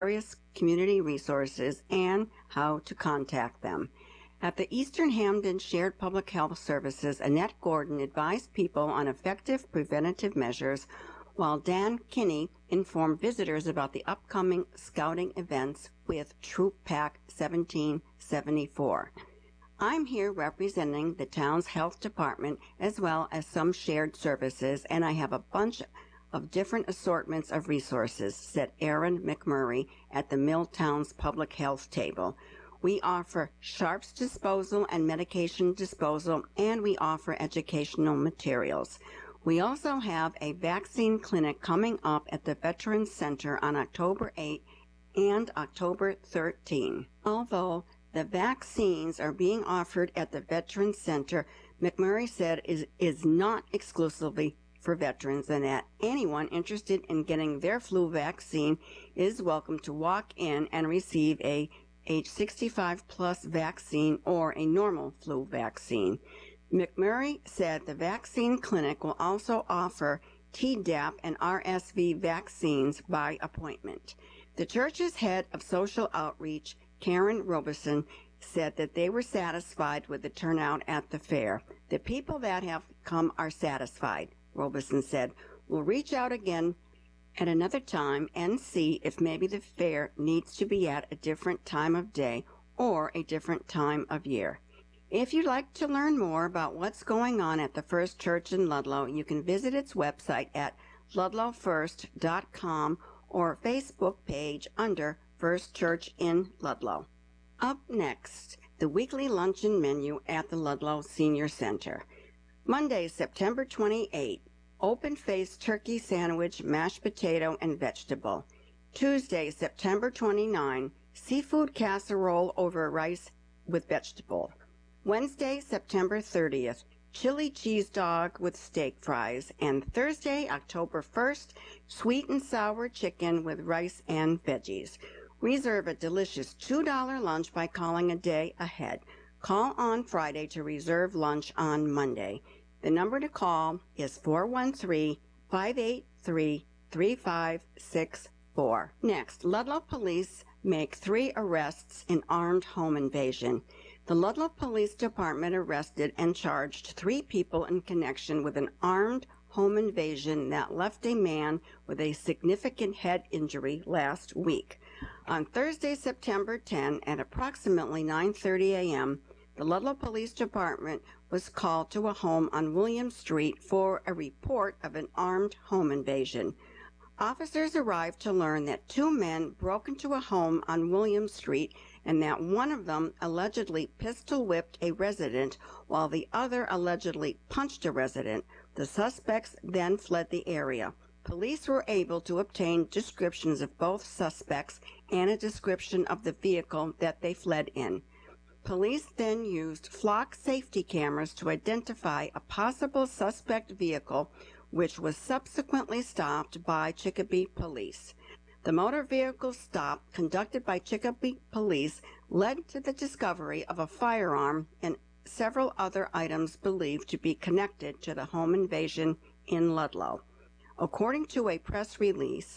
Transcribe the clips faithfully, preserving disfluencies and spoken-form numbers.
various community resources and how to contact them. At the Eastern Hamden Shared Public Health Services, Annette Gordon advised people on effective preventative measures, while Dan Kinney informed visitors about the upcoming scouting events with Troop Pack seventeen seventy-four. I'm here representing the town's health department as well as some shared services, and I have a bunch of different assortments of resources, said Aaron McMurray at the Milltown's Public Health Table. We offer sharps disposal and medication disposal, and we offer educational materials. We also have a vaccine clinic coming up at the Veterans Center on October eighth and October thirteenth. Although the vaccines are being offered at the Veterans Center, McMurray said is is not exclusively for veterans, and that anyone interested in getting their flu vaccine is welcome to walk in and receive a age sixty-five plus vaccine or a normal flu vaccine. McMurray said the vaccine clinic will also offer Tdap and R S V vaccines by appointment. The church's head of social outreach, Karen Robeson, said that they were satisfied with the turnout at the fair. The people that have come are satisfied, Robeson said. We'll reach out again at another time and see if maybe the fair needs to be at a different time of day or a different time of year. If you'd like to learn more about what's going on at the First Church in Ludlow, you can visit its website at ludlow first dot com or Facebook page under First Church in Ludlow. Up next, the weekly luncheon menu at the Ludlow Senior Center. Monday, September twenty-eighth, open-faced turkey sandwich, mashed potato, and vegetable. Tuesday, September twenty-ninth, seafood casserole over rice with vegetable. Wednesday, September thirtieth, chili cheese dog with steak fries. And Thursday, October first, sweet and sour chicken with rice and veggies. Reserve a delicious two dollar lunch by calling a day ahead. Call on Friday to reserve lunch on Monday. The number to call is four one three, five eight three, three five six four. Next, Ludlow police make three arrests in armed home invasion. The Ludlow Police Department arrested and charged three people in connection with an armed home invasion that left a man with a significant head injury last week. On Thursday, September tenth, at approximately nine thirty a.m., the Ludlow Police Department was called to a home on William Street for a report of an armed home invasion. Officers arrived to learn that two men broke into a home on William Street and that one of them allegedly pistol-whipped a resident while the other allegedly punched a resident. The suspects then fled the area. Police were able to obtain descriptions of both suspects and a description of the vehicle that they fled in. Police then used flock safety cameras to identify a possible suspect vehicle, which was subsequently stopped by Chicopee Police. The motor vehicle stop conducted by Chicopee Police led to the discovery of a firearm and several other items believed to be connected to the home invasion in Ludlow. According to a press release,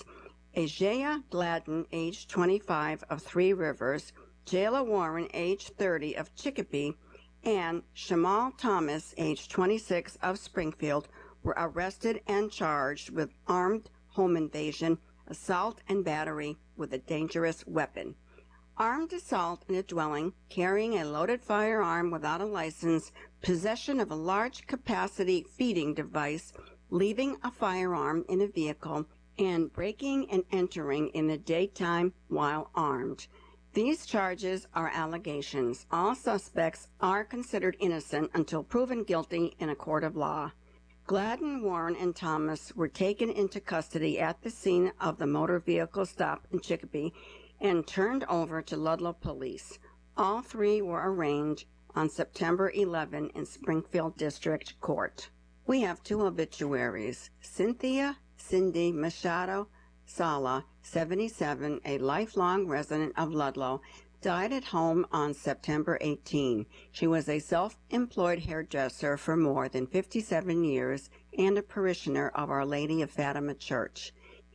Ajaya Gladden, age twenty-five, of Three Rivers, Jayla Warren, age thirty, of Chicopee, and Shamal Thomas, age twenty-six, of Springfield, were arrested and charged with armed home invasion, assault, and battery with a dangerous weapon. Armed assault in a dwelling, carrying a loaded firearm without a license, possession of a large capacity feeding device, leaving a firearm in a vehicle, and breaking and entering in the daytime while armed. These charges are allegations. All suspects are considered innocent until proven guilty in a court of law. Gladden, Warren, and Thomas were taken into custody at the scene of the motor vehicle stop in Chicopee and turned over to Ludlow Police. All three were arraigned on September eleventh in Springfield District Court. We have two obituaries. Cynthia Cindy Machado Sala, seventy-seven, a lifelong resident of Ludlow, died at home on September eighteenth. She was a self-employed hairdresser for more than fifty-seven years and a parishioner of Our Lady of Fatima Church.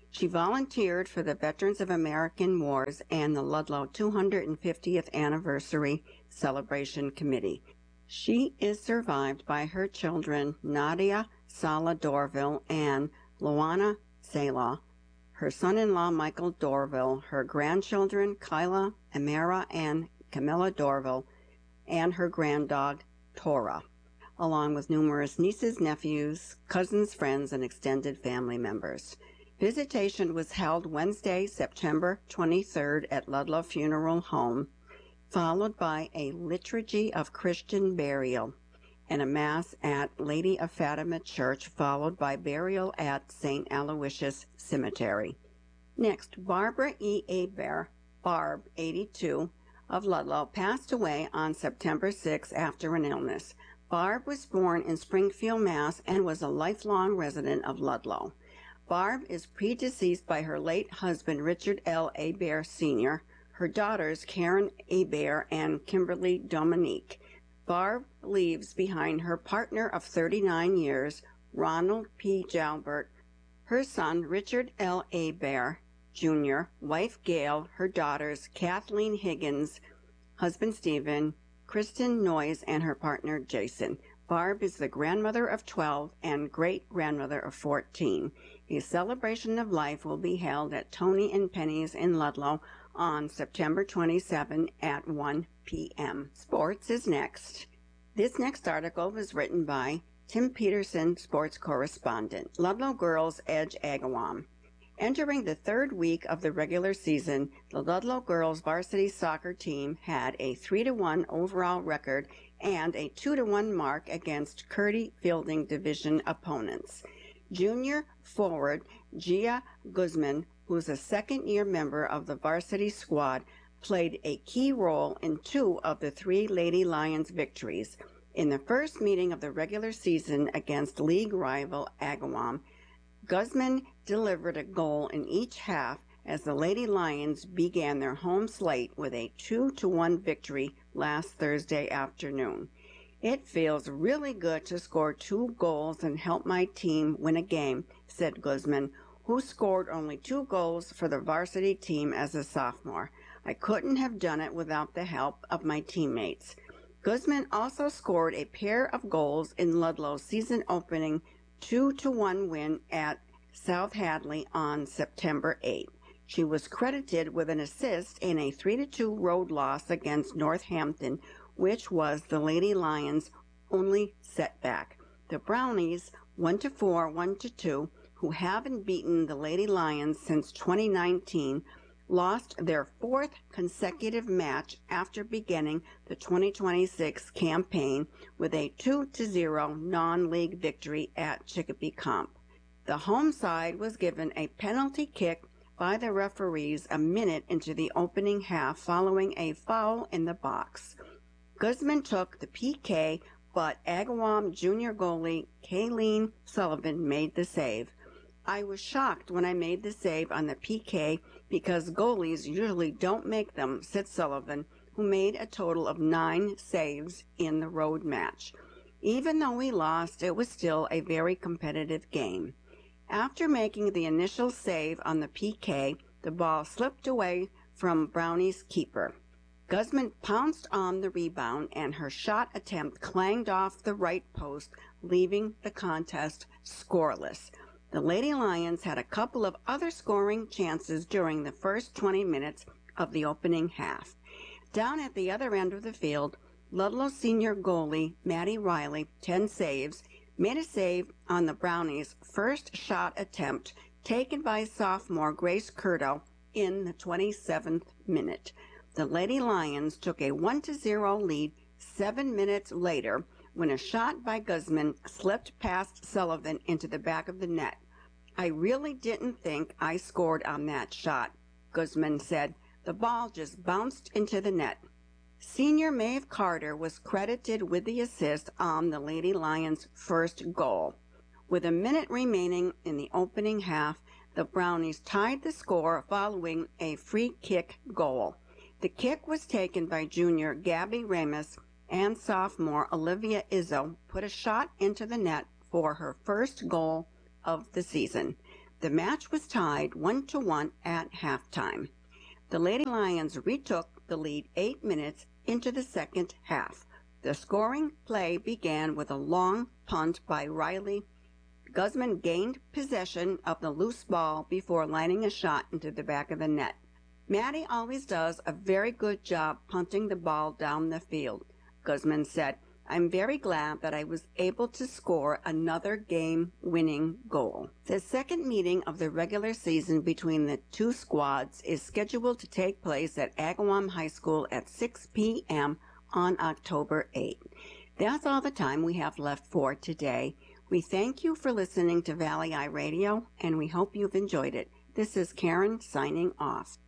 She volunteered for the Veterans of American Wars and the Ludlow two hundred fiftieth Anniversary Celebration Committee. She is survived by her children Nadia Sala Dorville and Luana Sala, her son-in-law Michael Dorville, her grandchildren Kyla, Amara, and Camilla Dorville, and her granddog Tora, along with numerous nieces, nephews, cousins, friends, and extended family members. Visitation was held Wednesday, September twenty-third at Ludlow Funeral Home, followed by a liturgy of Christian burial and a mass at Lady of Fatima Church, followed by burial at Saint Aloysius Cemetery. Next, Barbara E. Hebert, Barb, eighty-two, of Ludlow, passed away on September sixth after an illness. Barb was born in Springfield, Mass. And was a lifelong resident of Ludlow. Barb is predeceased by her late husband, Richard L. Hebert, Senior, her daughters, Karen Hebert and Kimberly Dominique. Barb leaves behind her partner of thirty-nine years, Ronald P. Jalbert, her son, Richard L. Hebert, Junior, wife Gail, her daughters, Kathleen Higgins, husband Stephen, Kristen Noyes, and her partner, Jason. Barb is the grandmother of twelve and great-grandmother of fourteen. A celebration of life will be held at Tony and Penny's in Ludlow on September twenty-seventh at one p m Sports is next. This next article was written by Tim Peterson, sports correspondent. Ludlow girls edge Agawam. Entering the third week of the regular season, the Ludlow girls varsity soccer team had a three to one overall record and a two to one mark against Curdy Fielding Division opponents. Junior forward Gia Guzman, who's a second-year member of the varsity squad, played a key role in two of the three Lady Lions victories. In the first meeting of the regular season against league rival Agawam, Guzman delivered a goal in each half as the Lady Lions began their home slate with a two to one victory last Thursday afternoon. It feels really good to score two goals and help my team win a game, said Guzman, who scored only two goals for the varsity team as a sophomore. I couldn't have done it without the help of my teammates. Guzman also scored a pair of goals in Ludlow's season-opening two to one win at South Hadley on September eighth. She was credited with an assist in a three to two road loss against Northampton, which was the Lady Lions' only setback. The Brownies, one to four, one to two, who haven't beaten the Lady Lions since twenty nineteen, lost their fourth consecutive match after beginning the twenty twenty-six campaign with a two to zero non-league victory at Chicopee Comp. The home side was given a penalty kick by the referees a minute into the opening half following a foul in the box. Guzman took the P K, but Agawam junior goalie Kayleen Sullivan made the save. I was shocked when I made the save on the P K because goalies usually don't make them, said Sullivan, who made a total of nine saves in the road match. Even though we lost, it was still a very competitive game. After making the initial save on the P K, the ball slipped away from Brownie's keeper. Guzman pounced on the rebound, and her shot attempt clanged off the right post, leaving the contest scoreless. The Lady Lions had a couple of other scoring chances during the first twenty minutes of the opening half. Down at the other end of the field, Ludlow senior goalie Maddie Riley, ten saves, made a save on the Brownies' first shot attempt taken by sophomore Grace Curto in the twenty-seventh minute. The Lady Lions took a one to zero lead seven minutes later when a shot by Guzman slipped past Sullivan into the back of the net. I really didn't think I scored on that shot, Guzman said. The ball just bounced into the net. Senior Maeve Carter was credited with the assist on the Lady Lions' first goal. With a minute remaining in the opening half, the Brownies tied the score following a free kick goal. The kick was taken by junior Gabby Ramos, and sophomore Olivia Izzo put a shot into the net for her first goal of the season. The match was tied one to one at halftime. The Lady Lions retook the lead eight minutes into the second half. The scoring play began with a long punt by Riley. Guzman gained possession of the loose ball before lining a shot into the back of the net. Maddie always does a very good job punting the ball down the field, Guzman said. I'm very glad that I was able to score another game-winning goal. The second meeting of the regular season between the two squads is scheduled to take place at Agawam High School at six p.m. on October eighth. That's all the time we have left for today. We thank you for listening to Valley Eye Radio, and we hope you've enjoyed it. This is Karen signing off.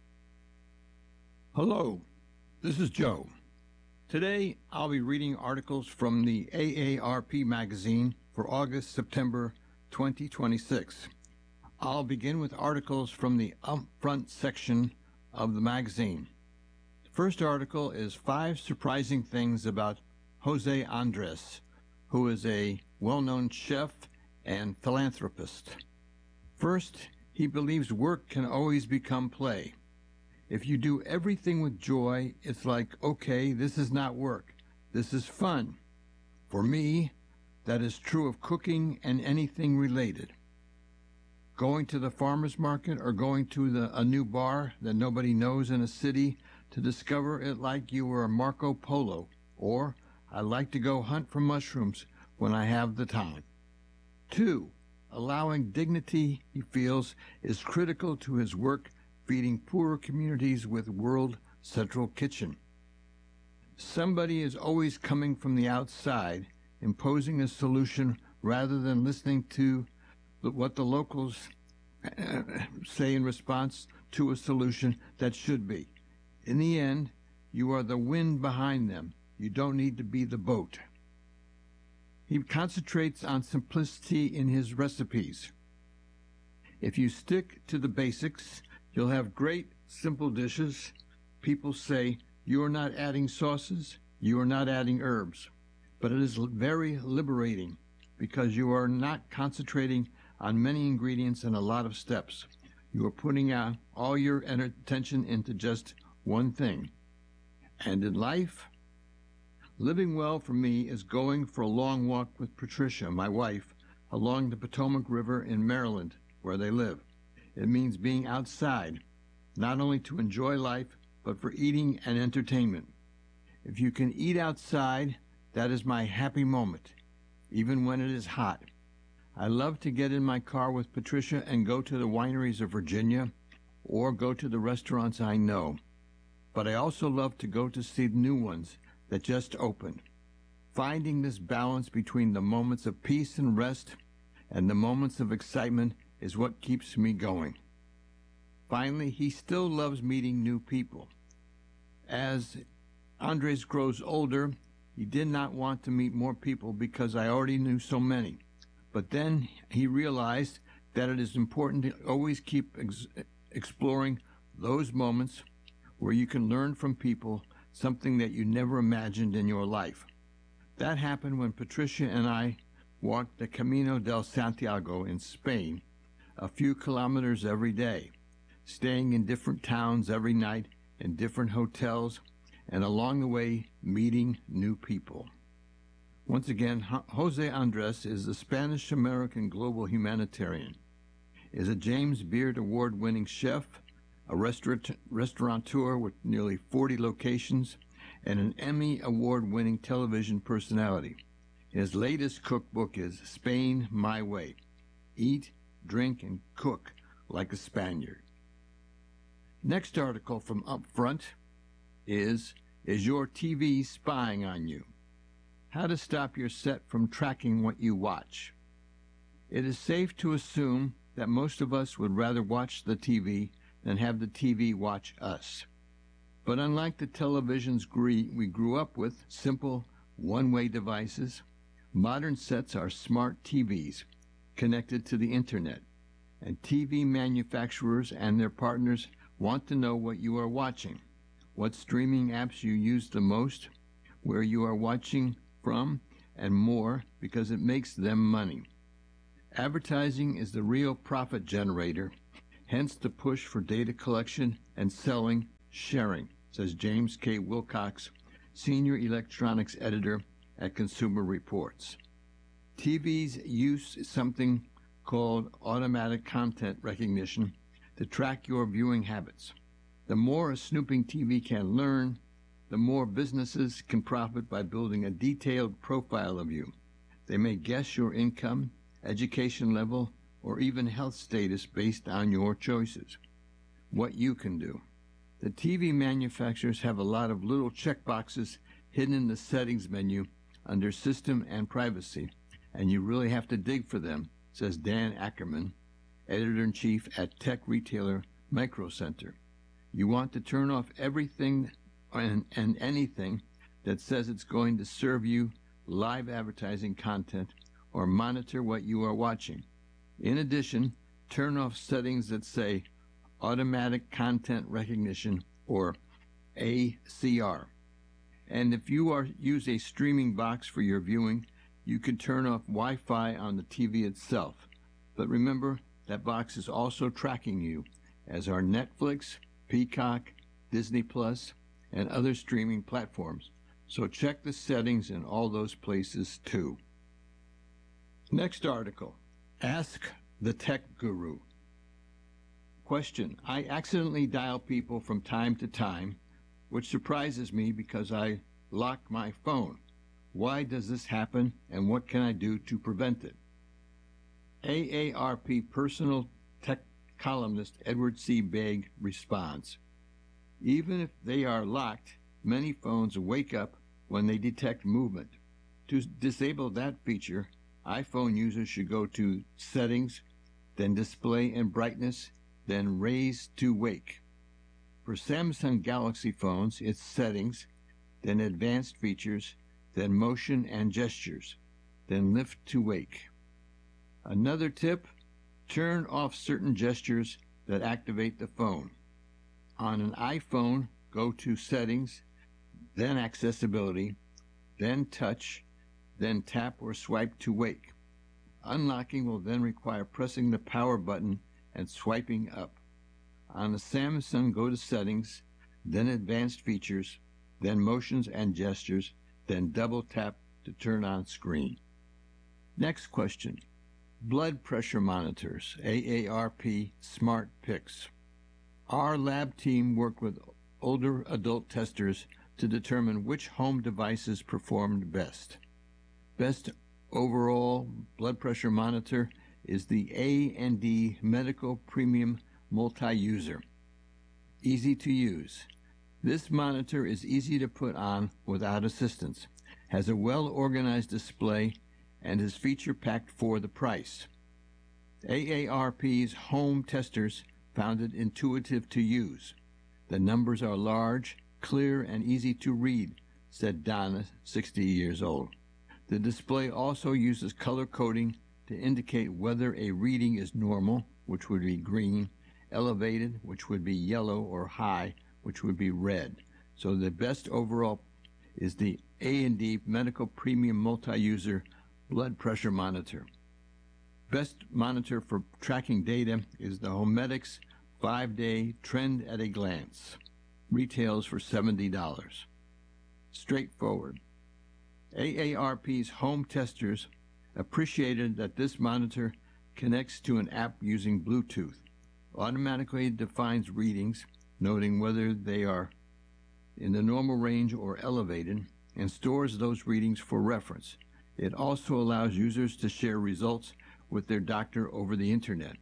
Hello, this is Joe. Today, I'll be reading articles from the A A R P magazine for August-September twenty twenty-six. I'll begin with articles from the upfront section of the magazine. The first article is Five Surprising Things About Jose Andres, who is a well-known chef and philanthropist. First, he believes work can always become play. If you do everything with joy, it's like, okay, this is not work. This is fun. For me, that is true of cooking and anything related. Going to the farmer's market or going to the, a new bar that nobody knows in a city to discover it like you were a Marco Polo, or I like to go hunt for mushrooms when I have the time. Two, allowing dignity he feels is critical to his work feeding poorer communities with World Central Kitchen. Somebody is always coming from the outside, imposing a solution rather than listening to what the locals say in response to a solution that should be. In the end, you are the wind behind them. You don't need to be the boat. He concentrates on simplicity in his recipes. If you stick to the basics, you'll have great, simple dishes. People say, you are not adding sauces, you are not adding herbs. But it is very liberating because you are not concentrating on many ingredients and a lot of steps. You are putting out all your attention into just one thing. And in life, living well for me is going for a long walk with Patricia, my wife, along the Potomac River in Maryland, where they live. It means being outside, not only to enjoy life, but for eating and entertainment. If you can eat outside, that is my happy moment, even when it is hot. I love to get in my car with Patricia and go to the wineries of Virginia or go to the restaurants I know. But I also love to go to see new ones that just opened. Finding this balance between the moments of peace and rest and the moments of excitement is what keeps me going. Finally, he still loves meeting new people. As Andres grows older, he did not want to meet more people because I already knew so many. But then he realized that it is important to always keep ex- exploring those moments where you can learn from people something that you never imagined in your life. That happened when Patricia and I walked the Camino del Santiago in Spain, a few kilometers every day, staying in different towns every night, in different hotels, and along the way, meeting new people. Once again, Jose Andres is a Spanish-American global humanitarian, is a James Beard Award-winning chef, a restaurant, restaurateur with nearly forty locations, and an Emmy Award-winning television personality. His latest cookbook is Spain My Way. Eat, drink, and cook like a Spaniard. Next article from Upfront is, Is Your T V Spying on You? How to Stop Your Set from Tracking What You Watch. It is safe to assume that most of us would rather watch the T V than have the T V watch us. But unlike the televisions we grew up with, simple, one-way devices, modern sets are smart T Vs connected to the internet, and T V manufacturers and their partners want to know what you are watching, what streaming apps you use the most, where you are watching from, and more, because it makes them money. Advertising is the real profit generator, hence the push for data collection and selling, sharing, says James K. Wilcox, Senior Electronics Editor at Consumer Reports. T Vs use something called automatic content recognition to track your viewing habits. The more a snooping T V can learn, the more businesses can profit by building a detailed profile of you. They may guess your income, education level, or even health status based on your choices. What you can do. The T V manufacturers have a lot of little checkboxes hidden in the settings menu under System and Privacy, and you really have to dig for them, says Dan Ackerman, Editor-in-Chief at tech retailer Micro Center. You want to turn off everything and, and anything that says it's going to serve you live advertising content or monitor what you are watching. In addition, turn off settings that say Automatic Content Recognition, or A C R. And if you are use a streaming box for your viewing, you can turn off Wi-Fi on the T V itself. But remember, that box is also tracking you, as are Netflix, Peacock, Disney Plus, and other streaming platforms. So check the settings in all those places too. Next article, Ask the Tech Guru. Question, I accidentally dial people from time to time, which surprises me because I lock my phone. Why does this happen, and what can I do to prevent it? A A R P personal tech columnist Edward C. Begg responds, even if they are locked, many phones wake up when they detect movement. To disable that feature, iPhone users should go to Settings, then Display and Brightness, then Raise to Wake. For Samsung Galaxy phones, it's Settings, then Advanced Features, then Motion and Gestures, then Lift to Wake. Another tip, turn off certain gestures that activate the phone. On an iPhone, go to Settings, then Accessibility, then Touch, then tap or swipe to wake. Unlocking will then require pressing the power button and swiping up. On a Samsung, go to Settings, then Advanced Features, then Motions and Gestures, then double tap to turn on screen. Next question. Blood pressure monitors, A A R P Smart Picks. Our lab team worked with older adult testers to determine which home devices performed best. Best overall blood pressure monitor is the A and D Medical Premium Multi-User. Easy to use. This monitor is easy to put on without assistance, has a well-organized display, and is feature-packed for the price. A A R P's home testers found it intuitive to use. The numbers are large, clear, and easy to read, said Donna, sixty years old. The display also uses color coding to indicate whether a reading is normal, which would be green, elevated, which would be yellow, or high, which would be red. So the best overall is the A and D Medical Premium Multi-User Blood Pressure Monitor. Best monitor for tracking data is the Homedics five-day Trend at a Glance. Retails for seventy dollars. Straightforward. A A R P's home testers appreciated that this monitor connects to an app using Bluetooth, automatically defines readings, noting whether they are in the normal range or elevated, and stores those readings for reference. It also allows users to share results with their doctor over the internet.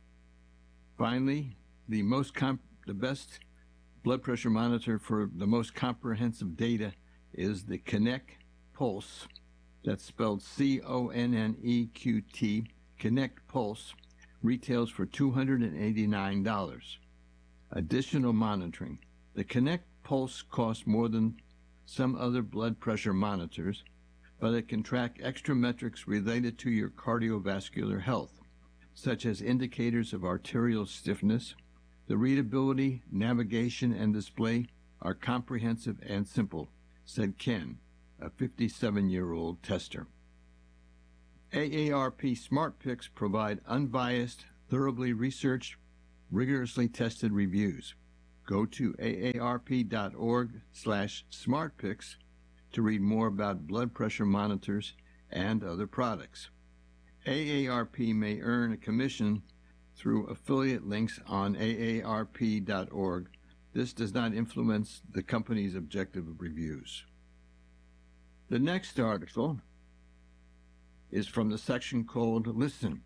Finally, the most comp- the best blood pressure monitor for the most comprehensive data is the Connect Pulse. That's spelled C O N N E Q T. Connect Pulse retails for two hundred eighty-nine dollars. Additional monitoring. The Connect Pulse costs more than some other blood pressure monitors, but it can track extra metrics related to your cardiovascular health, such as indicators of arterial stiffness. The readability, navigation, and display are comprehensive and simple, said Ken, a fifty-seven-year-old tester. A A R P Smart Picks provide unbiased, thoroughly researched, rigorously tested reviews. Go to aarp.org slash smartpicks to read more about blood pressure monitors and other products. A A R P may earn a commission through affiliate links on A A R P dot org. This does not influence the company's objective of reviews. The next article is from the section called Listen.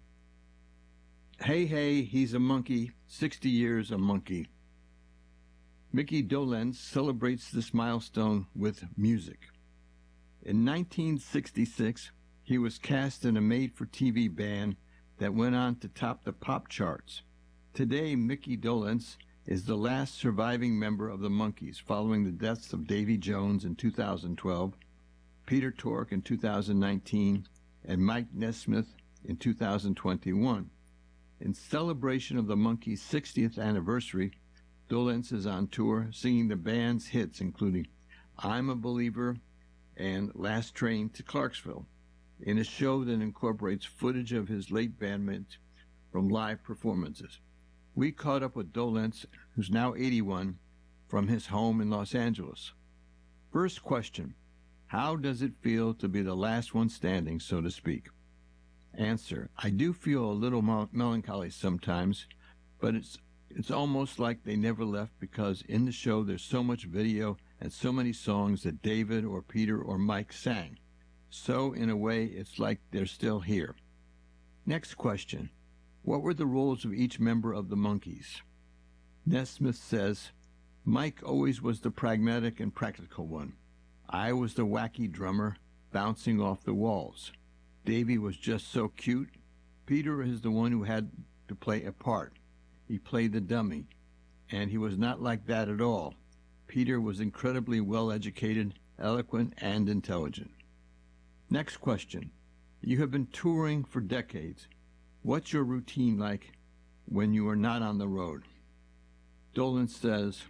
Hey, hey, he's a monkey, sixty years a monkey. Mickey Dolenz celebrates this milestone with music. In nineteen sixty-six, he was cast in a made-for-T V band that went on to top the pop charts. Today, Mickey Dolenz is the last surviving member of the Monkees, following the deaths of Davy Jones in two thousand twelve, Peter Tork in two thousand nineteen, and Mike Nesmith in two thousand twenty-one. In celebration of the Monkees' sixtieth anniversary, Dolenz is on tour singing the band's hits, including I'm a Believer and Last Train to Clarksville, in a show that incorporates footage of his late bandmates from live performances. We caught up with Dolenz, who's now eighty-one, from his home in Los Angeles. First question, how does it feel to be the last one standing, so to speak? Answer, I do feel a little melancholy sometimes, but it's it's almost like they never left, because in the show there's so much video and so many songs that David or Peter or Mike sang. So in a way, it's like they're still here. Next question, what were the roles of each member of the Monkees? Nesmith says, Mike always was the pragmatic and practical one. I was the wacky drummer, bouncing off the walls. Davy was just so cute. Peter is the one who had to play a part. He played the dummy, and he was not like that at all. Peter was incredibly well-educated, eloquent, and intelligent. Next question. You have been touring for decades. What's your routine like when you are not on the road? Dolenz says,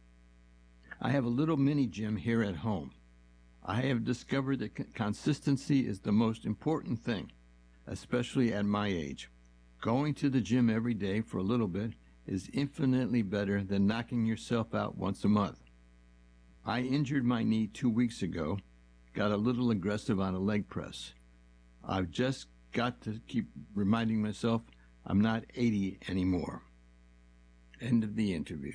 I have a little mini gym here at home. I have discovered that consistency is the most important thing, especially at my age. Going to the gym every day for a little bit is infinitely better than knocking yourself out once a month. I injured my knee two weeks ago, got a little aggressive on a leg press. I've just got to keep reminding myself I'm not eighty anymore. End of the interview.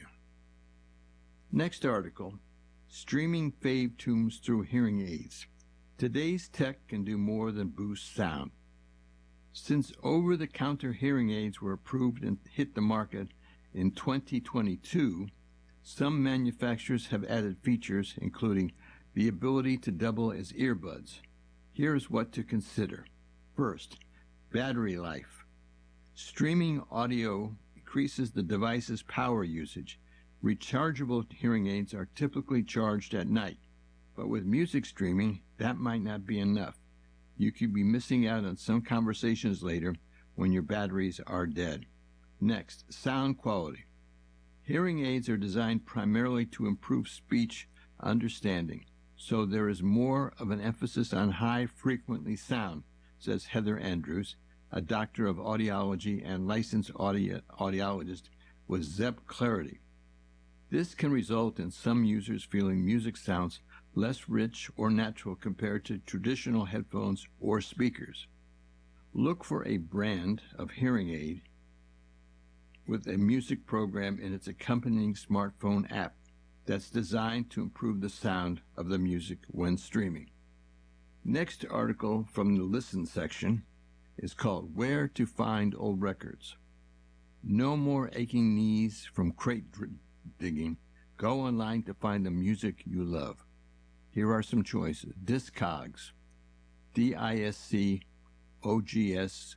Next article, streaming fave tunes through hearing aids. Today's tech can do more than boost sound. Since over-the-counter hearing aids were approved and hit the market in twenty twenty-two, some manufacturers have added features including the ability to double as earbuds. Here's what to consider. First, battery life. Streaming audio increases the device's power usage. Rechargeable hearing aids are typically charged at night, but with music streaming, that might not be enough. You could be missing out on some conversations later when your batteries are dead. Next, sound quality. Hearing aids are designed primarily to improve speech understanding, so there is more of an emphasis on high-frequency sound, says Heather Andrews, a doctor of audiology and licensed audio- audiologist with Zep Clarity. This can result in some users feeling music sounds less rich or natural compared to traditional headphones or speakers. Look for a brand of hearing aid with a music program in its accompanying smartphone app that's designed to improve the sound of the music when streaming. Next article from the Listen section is called Where to Find Old Records. No more aching knees from crate digging. Go online to find the music you love. Here are some choices. Discogs, D I S C O G S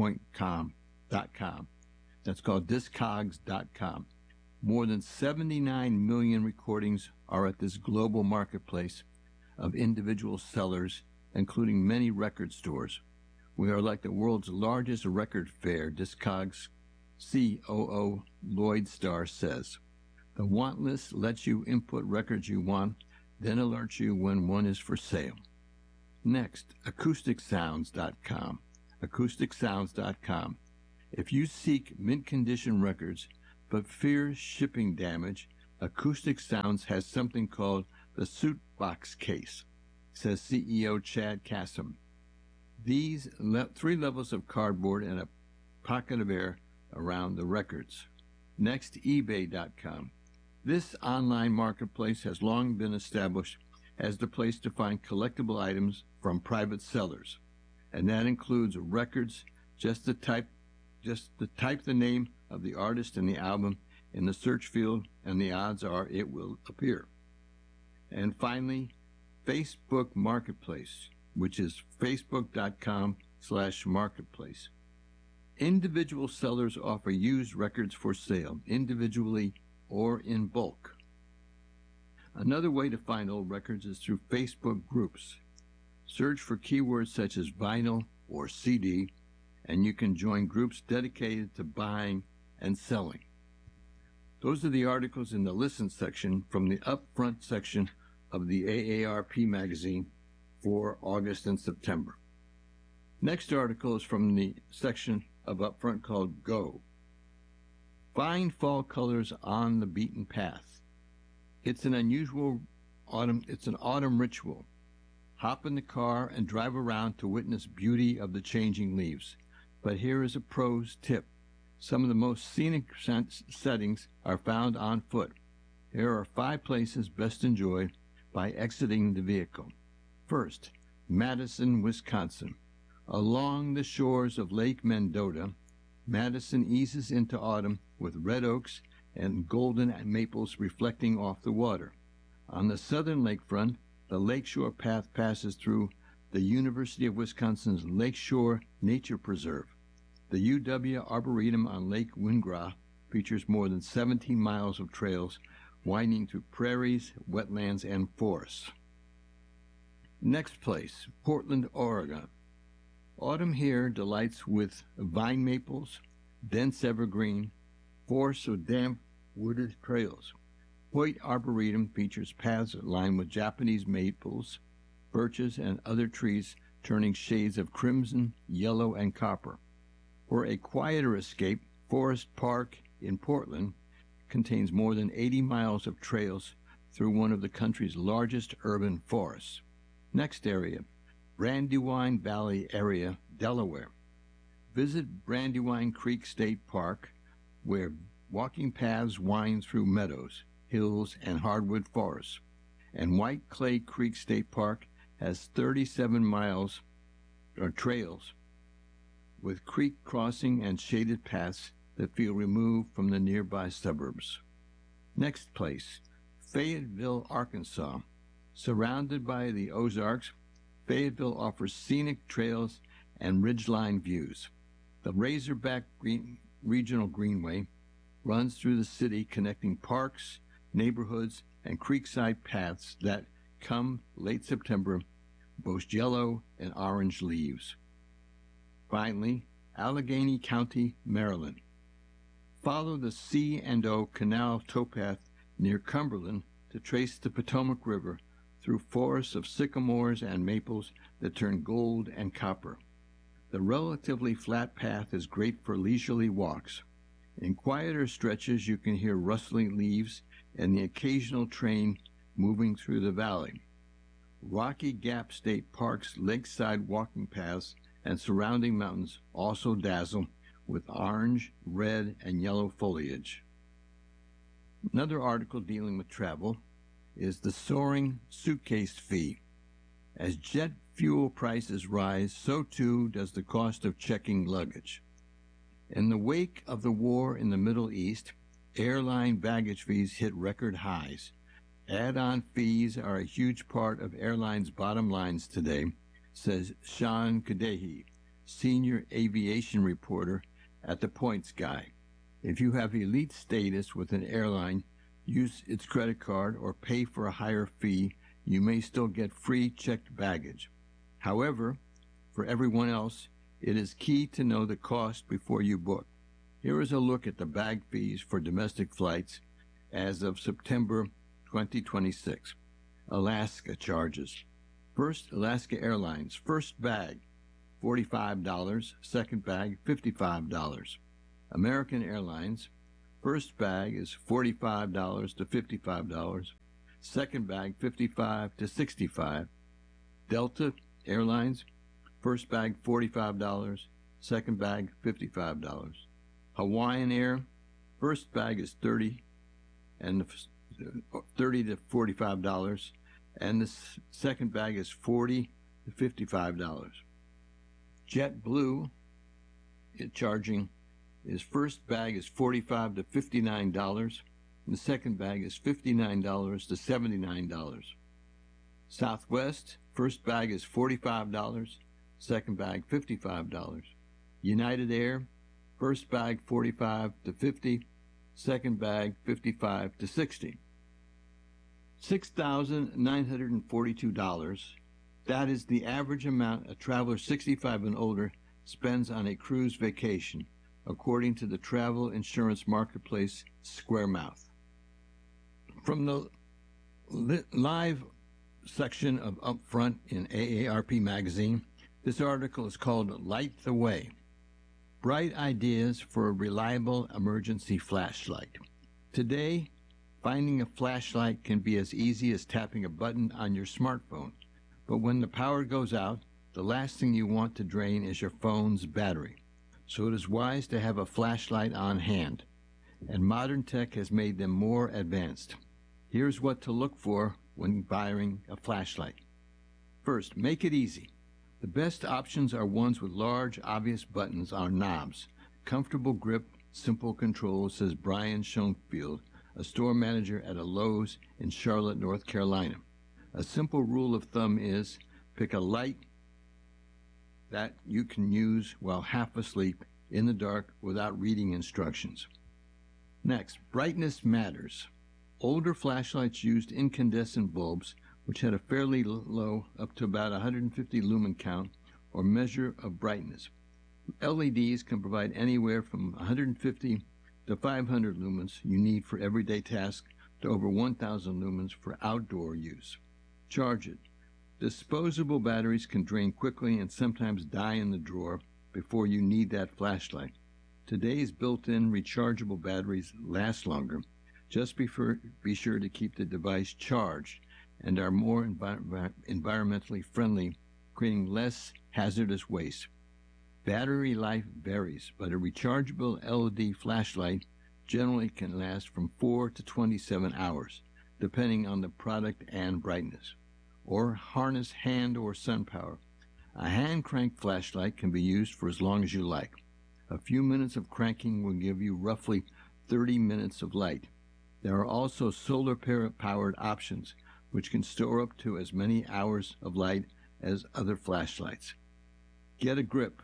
dot com. That's called discogs dot com. More than seventy-nine million recordings are at this global marketplace of individual sellers, including many record stores. We are like the world's largest record fair, Discogs C O O Lloyd Starr says. The want list lets you input records you want, then alerts you when one is for sale. Next, acoustic sounds dot com. acoustic sounds dot com. If you seek mint-condition records but fear shipping damage, Acoustic Sounds has something called the Sootbox Case, says C E O Chad Kassam. These le- three levels of cardboard and a pocket of air around the records. Next, eBay dot com. This online marketplace has long been established as the place to find collectible items from private sellers, and that includes records. Just the type, just the type the name of the artist and the album in the search field, and the odds are it will appear. And finally, Facebook Marketplace, which is facebook dot com slash marketplace. Individual sellers offer used records for sale, individually or in bulk. Another way to find old records is through Facebook groups. Search for keywords such as vinyl or C D, and you can join groups dedicated to buying and selling. Those are the articles in the Listen section from the Upfront section of the A A R P magazine for August and September. Next article is from the section of Upfront called Go. Find fall colors on the beaten path. It's an unusual autumn, it's an autumn ritual. Hop in the car and drive around to witness beauty of the changing leaves. But here is a pro's tip. Some of the most scenic settings are found on foot. Here are five places best enjoyed by exiting the vehicle. First, Madison, Wisconsin. Along the shores of Lake Mendota, Madison eases into autumn with red oaks and golden maples reflecting off the water. On the southern lakefront, the Lakeshore Path passes through the University of Wisconsin's Lakeshore Nature Preserve. The U W Arboretum on Lake Wingraw features more than seventeen miles of trails winding through prairies, wetlands, and forests. Next place, Portland, Oregon. Autumn here delights with vine maples, dense evergreen, forests of damp wooded trails. Hoyt Arboretum features paths lined with Japanese maples, birches, and other trees turning shades of crimson, yellow, and copper. For a quieter escape, Forest Park in Portland contains more than eighty miles of trails through one of the country's largest urban forests. Next area, Brandywine Valley area, Delaware. Visit Brandywine Creek State Park, where walking paths wind through meadows, hills, and hardwood forests. And White Clay Creek State Park has thirty-seven miles or trails with creek crossing and shaded paths that feel removed from the nearby suburbs. Next place, Fayetteville, Arkansas. Surrounded by the Ozarks, Fayetteville offers scenic trails and ridgeline views. The Razorback Green, Regional Greenway runs through the city, connecting parks, neighborhoods, and creekside paths that, come late September, boast yellow and orange leaves. Finally, Allegheny County, Maryland. Follow the C and O Canal towpath near Cumberland to trace the Potomac River through forests of sycamores and maples that turn gold and copper. The relatively flat path is great for leisurely walks. In quieter stretches, you can hear rustling leaves and the occasional train moving through the valley. Rocky Gap State Park's lakeside walking paths and surrounding mountains also dazzle with orange, red, and yellow foliage. Another article dealing with travel is the soaring suitcase fee. As jet fuel prices rise, so too does the cost of checking luggage. In the wake of the war in the Middle East, airline baggage fees hit record highs. Add-on fees are a huge part of airlines' bottom lines today, says Sean Kadehi, senior aviation reporter at The Points Guy. If you have elite status with an airline, use its credit card or pay for a higher fee, you may still get free checked baggage. However, for everyone else, it is key to know the cost before you book. Here is a look at the bag fees for domestic flights as of September twenty twenty-six. Alaska charges. First, Alaska Airlines, first bag, forty-five dollars, second bag fifty-five dollars. American Airlines, first bag is forty-five dollars to fifty-five dollars, second bag fifty-five dollars to sixty-five dollars. Delta Airlines, first bag forty-five dollars, second bag fifty-five dollars. Hawaiian Air, first bag is thirty dollars and thirty to forty-five dollars, and the second bag is forty to fifty-five dollars. JetBlue, it charging is first bag is forty-five to fifty-nine dollars, and the second bag is fifty-nine dollars to seventy-nine dollars. Southwest, first bag is forty-five dollars, second bag fifty-five dollars. United Air, first bag forty-five to fifty, second bag fifty-five to sixty. six thousand nine hundred forty-two dollars. That is the average amount a traveler sixty-five and older spends on a cruise vacation, according to the travel insurance marketplace SquareMouth. From the li- live section of Upfront in A A R P magazine, this article is called Light the Way. Bright ideas for a reliable emergency flashlight. Today, finding a flashlight can be as easy as tapping a button on your smartphone. But when the power goes out, the last thing you want to drain is your phone's battery. So it is wise to have a flashlight on hand. And modern tech has made them more advanced. Here's what to look for when buying a flashlight. First, make it easy. The best options are ones with large, obvious buttons on knobs. Comfortable grip, simple control, says Brian Schoenfield, a store manager at a Lowe's in Charlotte, North Carolina. A simple rule of thumb is pick a light that you can use while half asleep in the dark without reading instructions. Next, brightness matters. Older flashlights used incandescent bulbs, which had a fairly low, up to about one hundred fifty lumen count, or measure of brightness. L E Ds can provide anywhere from one hundred fifty to five hundred lumens you need for everyday tasks to over one thousand lumens for outdoor use. Charge it. Disposable batteries can drain quickly and sometimes die in the drawer before you need that flashlight. Today's built-in rechargeable batteries last longer. Just be, for, be sure to keep the device charged and are more envi- environmentally friendly, creating less hazardous waste. Battery life varies, but a rechargeable L E D flashlight generally can last from four to twenty-seven hours, depending on the product and brightness. Or harness hand or sun power. A hand crank flashlight can be used for as long as you like. A few minutes of cranking will give you roughly thirty minutes of light. There are also solar-powered options, which can store up to as many hours of light as other flashlights. Get a grip.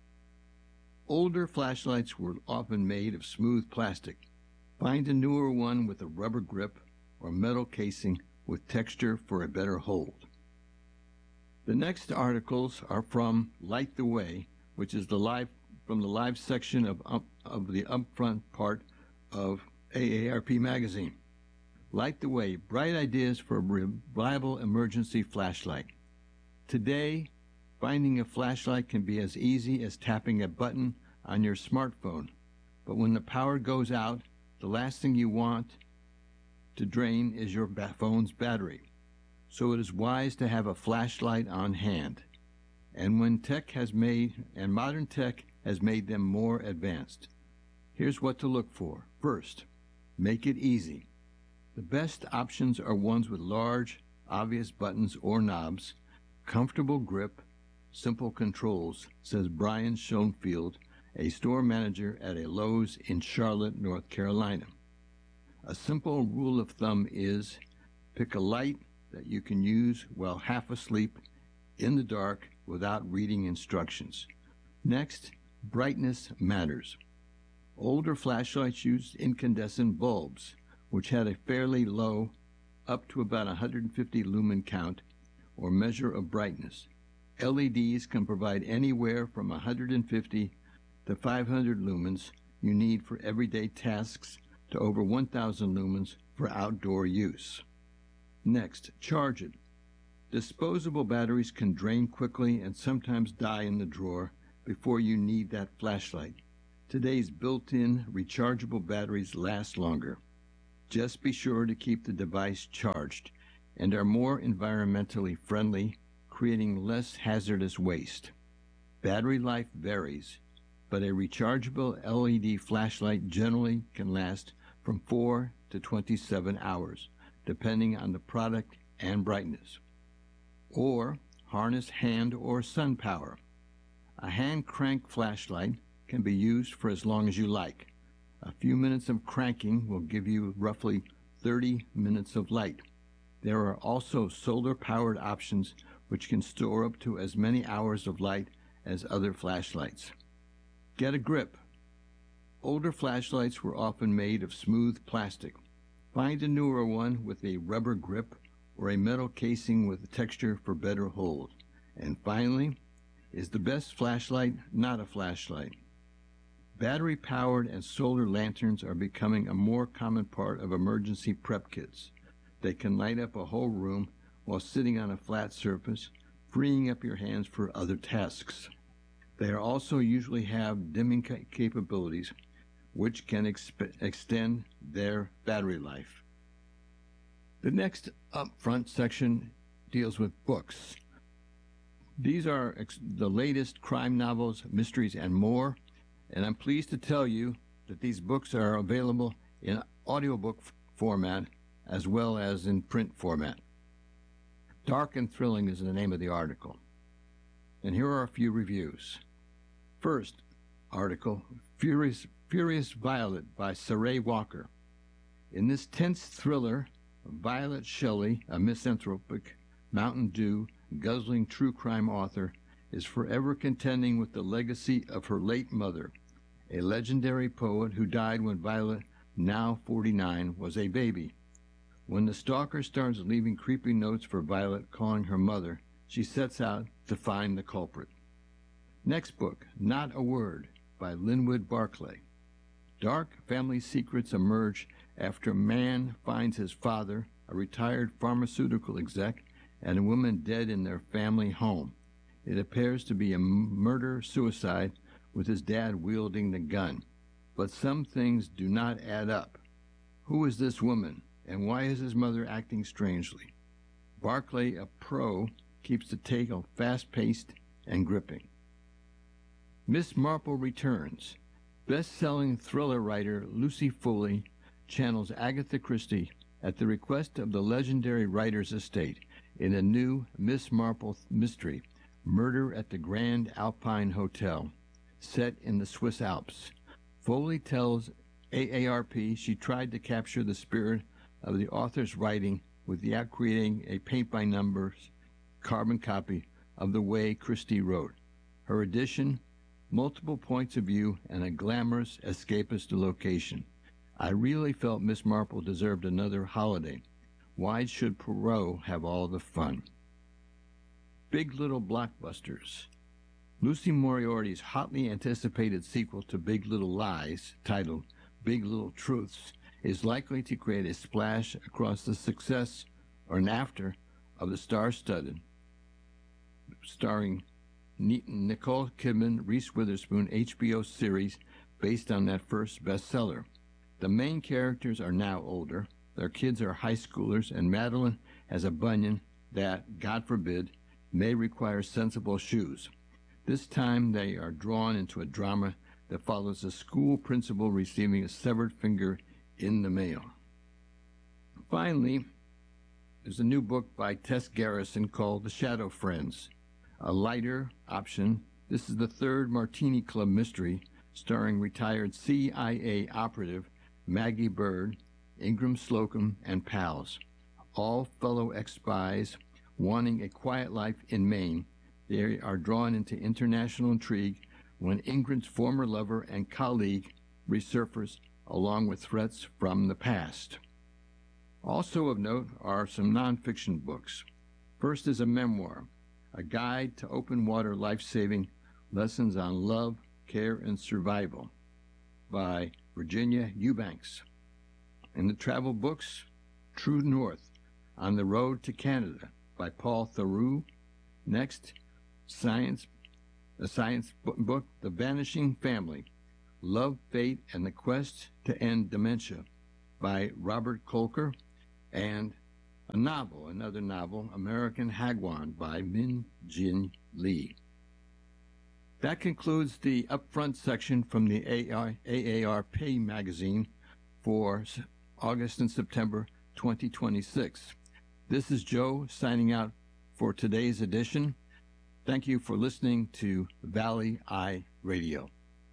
Older flashlights were often made of smooth plastic. Find a newer one with a rubber grip or metal casing with texture for a better hold. The next articles are from Light the Way, which is the live from the live section of, up, of the Upfront part of A A R P magazine. Light the Way, bright ideas for a reliable emergency flashlight. Today, finding a flashlight can be as easy as tapping a button on your smartphone. But when the power goes out, the last thing you want to drain is your ba- phone's battery. So it is wise to have a flashlight on hand. And when tech has made, and modern tech has made them more advanced. Here's what to look for. First, make it easy. The best options are ones with large, obvious buttons or knobs, comfortable grip, simple controls, says Brian Schoenfield, a store manager at a Lowe's in Charlotte, North Carolina. A simple rule of thumb is pick a light that you can use while half asleep in the dark without reading instructions. Next, brightness matters. Older flashlights used incandescent bulbs, which had a fairly low, up to about one hundred fifty lumen count, or measure of brightness. L E Ds can provide anywhere from one hundred fifty to five hundred lumens you need for everyday tasks to over one thousand lumens for outdoor use. Next, charge it. Disposable batteries can drain quickly and sometimes die in the drawer before you need that flashlight. Today's built-in rechargeable batteries last longer. Just be sure to keep the device charged and are more environmentally friendly, creating less hazardous waste. Battery life varies, but a rechargeable L E D flashlight generally can last from four to twenty-seven hours, depending on the product and brightness. Or harness hand or sun power. A hand crank flashlight can be used for as long as you like. A few minutes of cranking will give you roughly thirty minutes of light. There are also solar-powered options which can store up to as many hours of light as other flashlights. Get a grip. Older flashlights were often made of smooth plastic. Find a newer one with a rubber grip or a metal casing with a texture for better hold. And finally, is the best flashlight not a flashlight? Battery-powered and solar lanterns are becoming a more common part of emergency prep kits. They can light up a whole room while sitting on a flat surface, freeing up your hands for other tasks. They are also usually have dimming ca- capabilities, which can exp- extend their battery life. The next upfront section deals with books. These are ex- the latest crime novels, mysteries, and more, and I'm pleased to tell you that these books are available in audiobook f- format as well as in print format. Dark and Thrilling is the name of the article. And here are a few reviews. First article, Furious, Furious Violet by Saray Walker. In this tense thriller, Violet Shelley, a misanthropic, Mountain Dew, guzzling true crime author, is forever contending with the legacy of her late mother, a legendary poet who died when Violet, now forty-nine, was a baby. When the stalker starts leaving creepy notes for Violet calling her mother, she sets out to find the culprit. Next book, Not a Word, by Linwood Barclay. Dark family secrets emerge after a man finds his father, a retired pharmaceutical exec, and a woman dead in their family home. It appears to be a murder-suicide with his dad wielding the gun. But some things do not add up. Who is this woman, and why is his mother acting strangely? Barclay, a pro, keeps the tale fast-paced and gripping. Miss Marple Returns. Best-selling thriller writer Lucy Foley channels Agatha Christie at the request of the legendary writer's estate in a new Miss Marple mystery, Murder at the Grand Alpine Hotel, set in the Swiss Alps. Foley tells A A R P she tried to capture the spirit of the author's writing without creating a paint-by-numbers carbon copy of the way Christie wrote. Her edition, multiple points of view, and a glamorous escapist location. I really felt Miss Marple deserved another holiday. Why should Poirot have all the fun? Big Little Blockbusters. Lucy Moriarty's hotly anticipated sequel to Big Little Lies, titled Big Little Truths, is likely to create a splash across the success or an after of the star-studded, starring Nicole Kidman, Reese Witherspoon H B O series based on that first bestseller. The main characters are now older, their kids are high schoolers, and Madeline has a bunion that, God forbid, may require sensible shoes. This time they are drawn into a drama that follows a school principal receiving a severed finger in the mail. Finally, there's a new book by Tess Garrison called The Shadow Friends. A lighter option, this is the third Martini Club mystery starring retired C I A operative Maggie Bird, Ingram Slocum, and pals, all fellow ex-spies wanting a quiet life in Maine. They are drawn into international intrigue when Ingrid's former lover and colleague resurface along with threats from the past. Also of note are some nonfiction books. First is a memoir, A Guide to Open Water Life-Saving Lessons on Love, Care, and Survival by Virginia Eubanks. In the travel books, True North, On the Road to Canada by Paul Theroux. Next, science, a science book, The Vanishing Family, Love, Fate, and the Quest to End Dementia by Robert Kolker. And a novel, another novel, American Hagwon by Min Jin Lee. That concludes the upfront section from the A A R P magazine for August and September twenty twenty-six. This is Joe signing out for today's edition. Thank you for listening to Valley Eye Radio.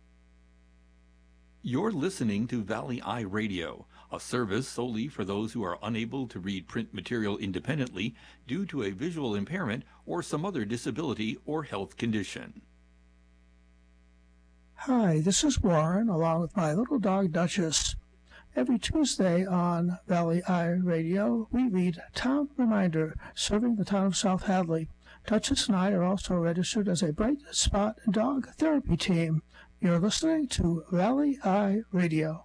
You're listening to Valley Eye Radio, a service solely for those who are unable to read print material independently due to a visual impairment or some other disability or health condition. Hi, this is Warren, along with my little dog Duchess. Every Tuesday on Valley Eye Radio, we read Town Reminder, serving the town of South Hadley. Duchess and I are also registered as a Bright Spot Dog Therapy Team. You're listening to Valley Eye Radio.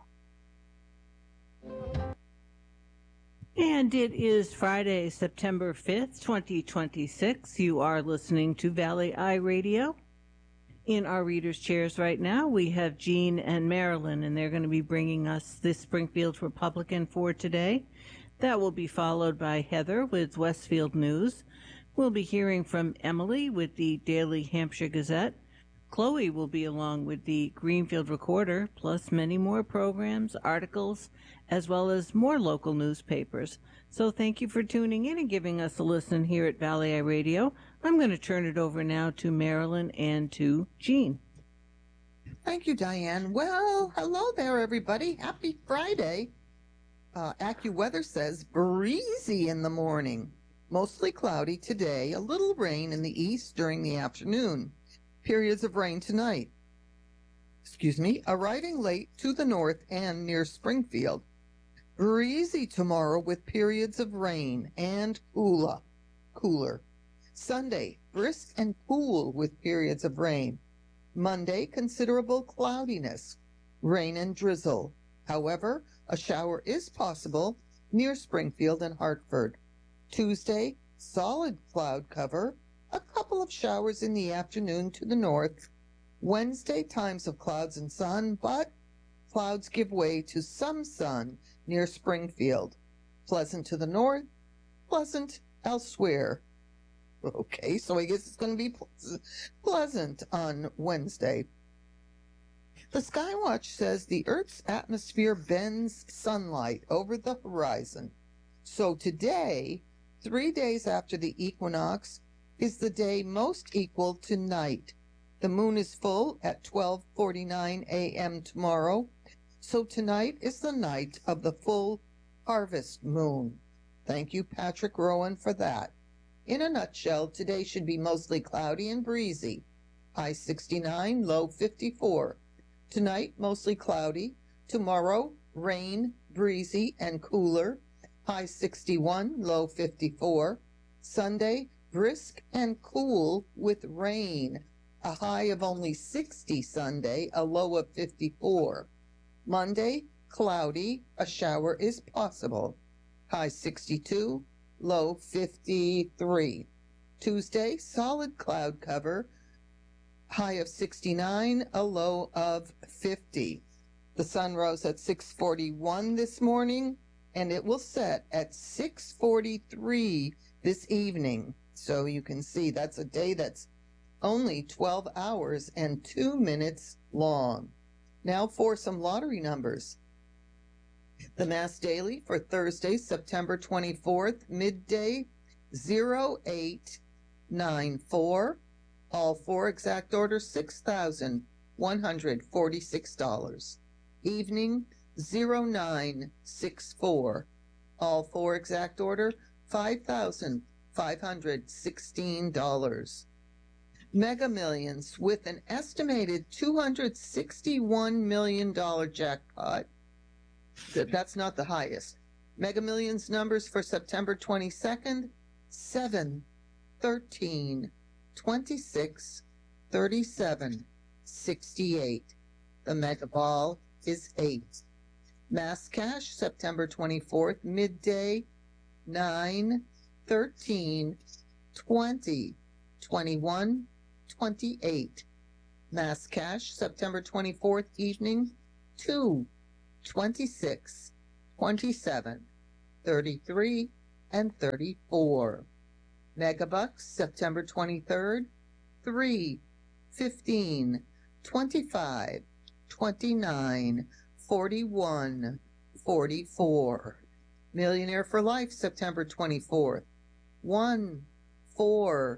And it is Friday, September fifth, twenty twenty-six. You are listening to Valley Eye Radio. In our readers' chairs right now, we have Jean and Marilyn, and they're going to be bringing us this Springfield Republican for today. That will be followed by Heather with Westfield News. We'll be hearing from Emily with the Daily Hampshire Gazette. Chloe will be along with the Greenfield Recorder, plus many more programs, articles, as well as more local newspapers. So thank you for tuning in and giving us a listen here at Valley Eye Radio. I'm going to turn it over now to Marilyn and to Jean. Thank you, Diane. Well, hello there, everybody. Happy Friday. Uh, AccuWeather says breezy in the morning. Mostly cloudy today. A little rain in the east during the afternoon. Periods of rain tonight. Excuse me. Arriving late to the north and near Springfield. Breezy tomorrow with periods of rain and cooler. Cooler. Sunday, brisk and cool with periods of rain. Monday, considerable cloudiness, rain and drizzle. However, a shower is possible near Springfield and Hartford. Tuesday, solid cloud cover, a couple of showers in the afternoon to the north. Wednesday, times of clouds and sun, but clouds give way to some sun near Springfield. Pleasant to the north, pleasant elsewhere. Okay, so I guess it's going to be pleasant on Wednesday. The Skywatch says the Earth's atmosphere bends sunlight over the horizon. So today, three days after the equinox, is the day most equal to night. The moon is full at twelve forty-nine a.m. tomorrow, so tonight is the night of the full harvest moon. Thank you, Patrick Rowan, for that. In a nutshell, today should be mostly cloudy and breezy. High sixty-nine, low fifty-four. Tonight, mostly cloudy. Tomorrow, rain, breezy, and cooler. High sixty-one, low fifty-four. Sunday, brisk and cool with rain. A high of only sixty Sunday, a low of fifty-four. Monday, cloudy, a shower is possible. High sixty-two, low fifty-three. Tuesday, solid cloud cover, high of sixty-nine, a low of fifty. The sun rose at six forty-one this morning, and it will set at six forty-three this evening. So you can see that's a day that's only twelve hours and two minutes long. Now for some lottery numbers. The Mass Daily for Thursday, September twenty-fourth, midday, zero eight nine four. All four exact order, six thousand one hundred forty-six dollars. Evening, zero nine six four. All four exact order, five thousand five hundred sixteen dollars. Mega Millions with an estimated two hundred sixty-one million dollars jackpot. That's not the highest. Mega Millions numbers for September twenty-second, seven, thirteen, twenty-six, thirty-seven, sixty-eight. The Mega Ball is eight. Mass Cash, September twenty-fourth, midday, nine, thirteen, twenty, twenty-one, twenty-eight. Mass cash, September twenty-fourth evening, two, twenty-six, twenty-seven, thirty-three, and thirty-four. Megabucks, September twenty-third, three, fifteen, twenty-five, twenty-nine, forty-one, forty-four. Millionaire for Life, September twenty-fourth, one, four,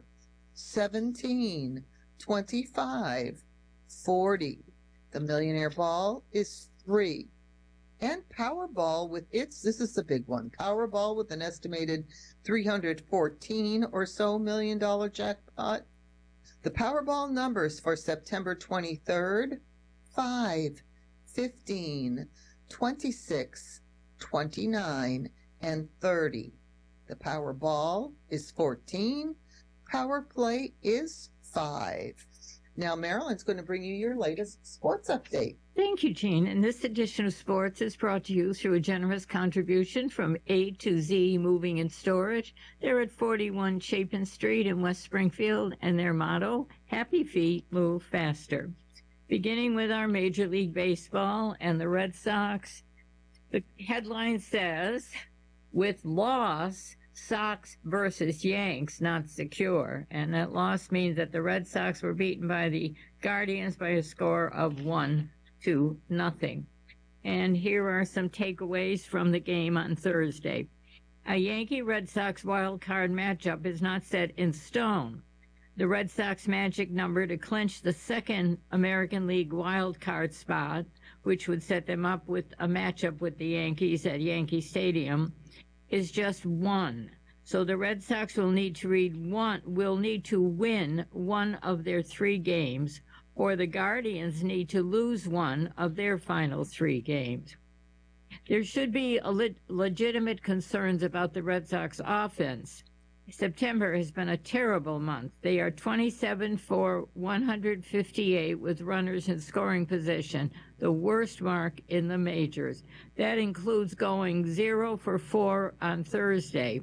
seventeen, twenty-five, forty. The Millionaire Ball is three. And Powerball with its, this is the big one, Powerball with an estimated three hundred fourteen or so million dollar jackpot. The Powerball numbers for September twenty-third, five, fifteen, twenty-six, twenty-nine, and thirty. The Powerball is fourteen. Power Play is five. Now Marilyn's going to bring you your latest sports update. Thank you, Jean. And this edition of Sports is brought to you through a generous contribution from A to Z Moving and Storage. They're at forty-one Chapin Street in West Springfield, and their motto, Happy Feet Move Faster. Beginning with our Major League Baseball and the Red Sox, the headline says, with loss, Sox versus Yanks not secure. And that loss means that the Red Sox were beaten by the Guardians by a score of one to nothing. And here are some takeaways from the game on Thursday. A Yankee-Red Sox wild card matchup is not set in stone. The Red Sox magic number to clinch the second American League wild card spot, which would set them up with a matchup with the Yankees at Yankee Stadium, is just one. So the Red Sox will need to read one will need to win one of their three games, or the Guardians need to lose one of their final three games. There should be a le- legitimate concerns about the Red Sox offense. September has been a terrible month. They are twenty-seven for one hundred fifty-eight with runners in scoring position, the worst mark in the majors. That includes going zero for four on Thursday,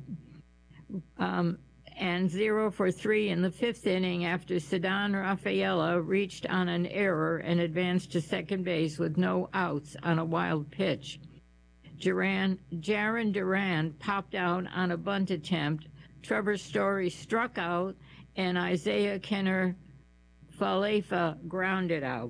um, and zero for three in the fifth inning after Ceddanne Rafaela reached on an error and advanced to second base with no outs on a wild pitch. Jaron, Jaron Duran popped out on a bunt attempt. Trevor Story struck out, and Isaiah Kenner Falefa grounded out.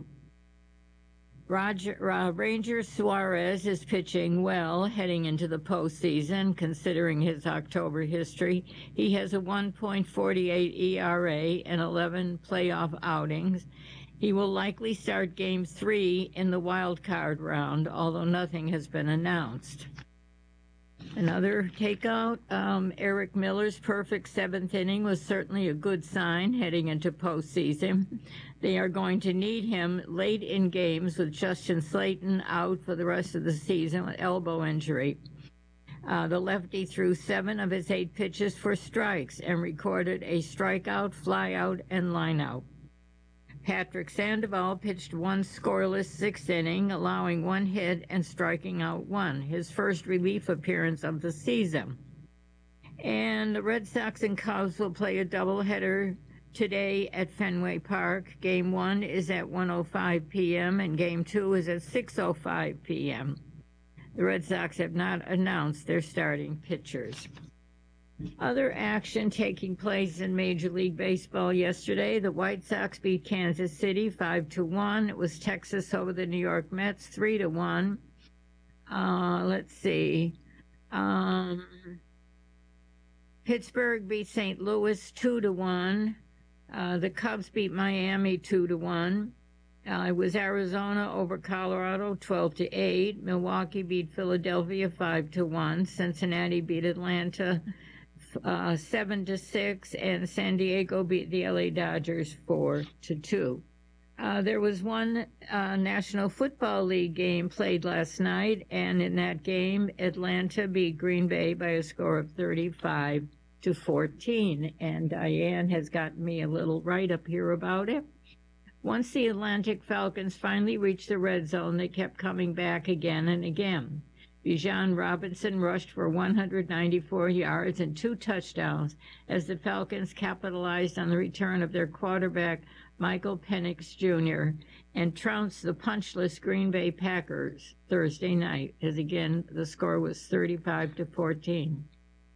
Roger, uh, Ranger Suarez is pitching well heading into the postseason, considering his October history. He has a one point four eight E R A and eleven playoff outings. He will likely start Game three in the wild card round, although nothing has been announced. Another takeout, um, Eric Miller's perfect seventh inning was certainly a good sign heading into postseason. They are going to need him late in games with Justin Slayton out for the rest of the season with elbow injury. Uh, the lefty threw seven of his eight pitches for strikes and recorded a strikeout, flyout, and lineout. Patrick Sandoval pitched one scoreless sixth inning, allowing one hit and striking out one, his first relief appearance of the season. And the Red Sox and Cubs will play a doubleheader today at Fenway Park. Game one is at one oh five p.m. and game two is at six oh five p.m. The Red Sox have not announced their starting pitchers. Other action taking place in Major League Baseball yesterday. The White Sox beat Kansas City five to one. It was Texas over the New York Mets three to one. Uh, let's see. Um, Pittsburgh beat Saint Louis two to one. Uh, the Cubs beat Miami two to one. Uh, it was Arizona over Colorado twelve to eight. Milwaukee beat Philadelphia five to one. Cincinnati beat Atlanta Uh, seven to six, and San Diego beat the L A Dodgers four to two. Uh, there was one uh, National Football League game played last night, and in that game, Atlanta beat Green Bay by a score of thirty-five to fourteen. And Diane has gotten me a little write-up here about it. Once the Atlantic Falcons finally reached the red zone, they kept coming back again and again. Bijan Robinson rushed for one hundred ninety-four yards and two touchdowns as the Falcons capitalized on the return of their quarterback, Michael Penix Junior, and trounced the punchless Green Bay Packers Thursday night, as again the score was thirty-five to fourteen.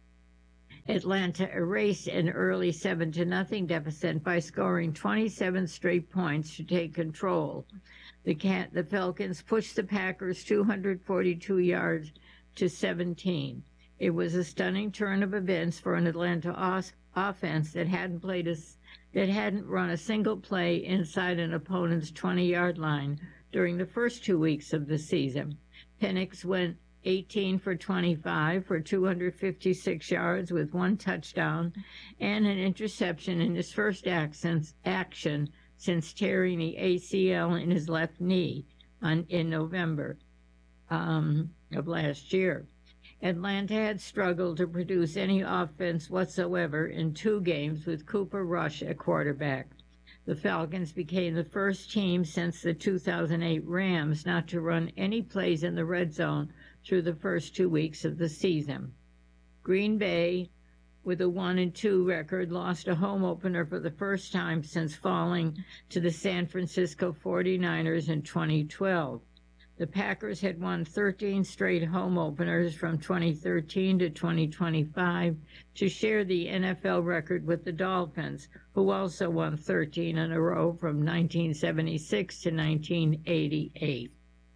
Atlanta erased an early seven to nothing deficit by scoring twenty-seven straight points to take control. The, Cat, the Falcons pushed the Packers two hundred forty-two yards to seventeen. It was a stunning turn of events for an Atlanta os- offense that hadn't played a, that hadn't run a single play inside an opponent's twenty-yard line during the first two weeks of the season. Penix went eighteen for twenty-five for two hundred fifty-six yards with one touchdown and an interception in his first action since tearing the A C L in his left knee on, in November um, of last year. Atlanta had struggled to produce any offense whatsoever in two games with Cooper Rush at quarterback. The Falcons became the first team since the two thousand eight Rams not to run any plays in the red zone through the first two weeks of the season. Green Bay, with a one and two record, lost a home opener for the first time since falling to the San Francisco forty-niners in twenty twelve. The Packers had won thirteen straight home openers from twenty thirteen to twenty twenty-five to share the N F L record with the Dolphins, who also won thirteen in a row from nineteen seventy-six to nineteen eighty-eight.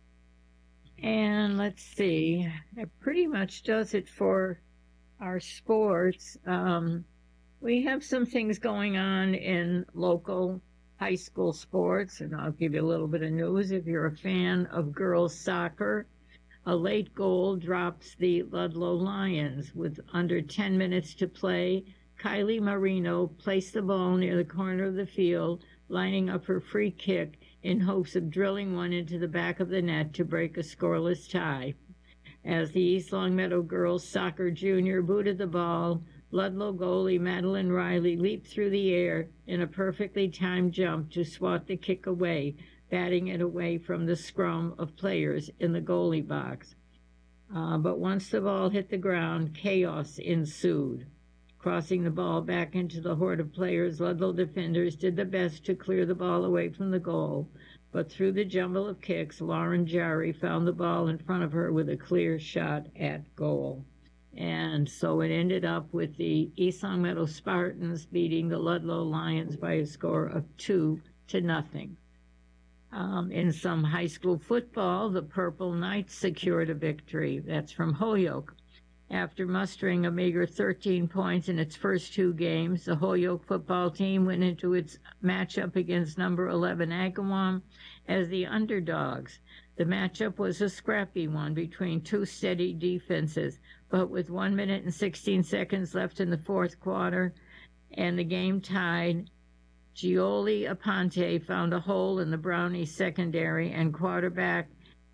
And let's see, that pretty much does it for our sports. Um, we have some things going on in local high school sports, and I'll give you a little bit of news. If you're a fan of girls soccer, a late goal drops the Ludlow Lions. With under ten minutes to play, Kylie Marino placed the ball near the corner of the field, lining up her free kick in hopes of drilling one into the back of the net to break a scoreless tie. As the East Longmeadow girls soccer junior booted the ball, Ludlow goalie Madeline Riley leaped through the air in a perfectly timed jump to swat the kick away, batting it away from the scrum of players in the goalie box. Uh, but once the ball hit the ground, chaos ensued. Crossing the ball back into the horde of players, Ludlow defenders did their best to clear the ball away from the goal, but through the jumble of kicks, Lauren Jarry found the ball in front of her with a clear shot at goal. And so it ended up with the East Longmeadow Spartans beating the Ludlow Lions by a score of two to nothing. Um, in some high school football, the Purple Knights secured a victory. That's from Holyoke. After mustering a meager thirteen points in its first two games, the Holyoke football team went into its matchup against number eleven Agawam as the underdogs. The matchup was a scrappy one between two steady defenses, but with one minute and sixteen seconds left in the fourth quarter and the game tied, Gioli Aponte found a hole in the Brownies secondary, and quarterback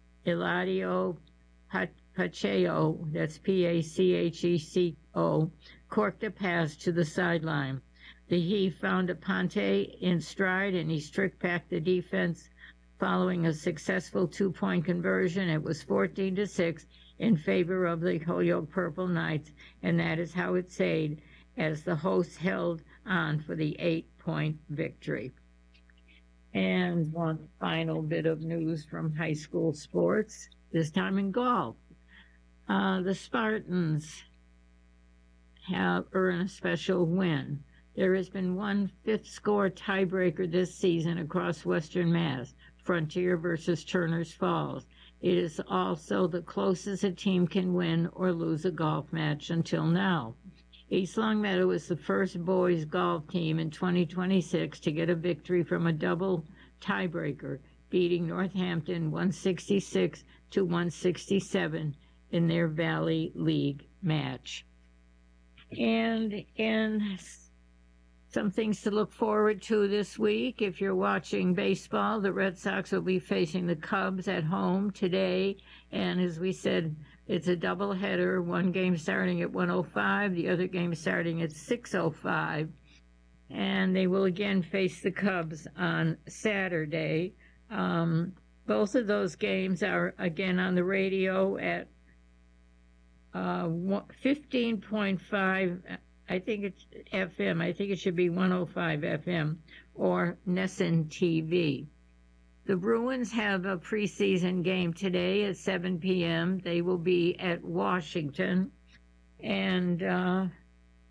Eladio Pat Pacheco, that's P A C H E C O, corked a pass to the sideline. The Heat found Aponte in stride, and he stripped back the defense. Following a successful two-point conversion, it was fourteen to six in favor of the Holyoke Purple Knights, and that is how it stayed as the hosts held on for the eight-point victory. And one final bit of news from high school sports, this time in golf. Uh, the Spartans have earned a special win. There has been one fifth score tiebreaker this season across Western Mass, Frontier versus Turner's Falls. It is also the closest a team can win or lose a golf match until now. East Longmeadow is the first boys golf team in twenty twenty-six to get a victory from a double tiebreaker, beating Northampton one sixty-six to one sixty-seven in their Valley League match. And in some things to look forward to this week, if you're watching baseball, the Red Sox will be facing the Cubs at home today. And as we said, it's a doubleheader, one game starting at one oh five, the other game starting at six oh five. And they will again face the Cubs on Saturday. Um, both of those games are again on the radio at uh, fifteen point five, I think it's F M. I think it should be one oh five F M, or Nesson T V. The Bruins have a preseason game today at seven p.m. They will be at Washington. And uh,